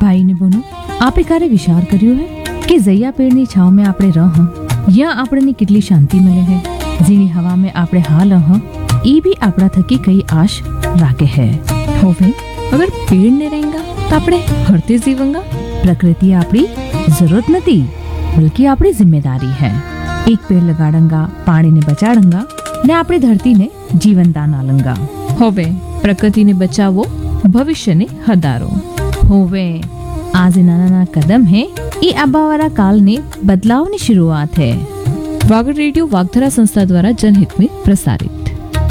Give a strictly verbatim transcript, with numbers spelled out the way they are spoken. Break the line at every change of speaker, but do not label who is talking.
ભાઈ ને બોનો, આપે ક્યારે વિચાર કર્યો હે કે જૈયા પેડની છાવ में આપણે રહ યાં આપણને કેટલી શાંતિ મળે હે। જીની હવા में આપણે હાલ હ એ भी આપણા થકી કઈ આશ રાખે હે। હોવે અગર પેડ ને रहेगा तो આપણે હરતે જીવંગા। પ્રકૃતિ આપણી જરૂરત નથી બल्कि આપણી जिम्मेदारी है। एक पेड़ लगाड़ंगा, पानी ने बचाड़ंगा ने આપણી ધરતીને જીવનદાન આલંગા। હોવે પ્રકૃતિને બચાવો, ભવિષ્યને હદારો। હોવે आज नाना नाना कदम है ये आबावारा काल ने बदलाव की शुरुआत है। वागड़ रेडियो वागधरा संस्था द्वारा जनहित में प्रसारित।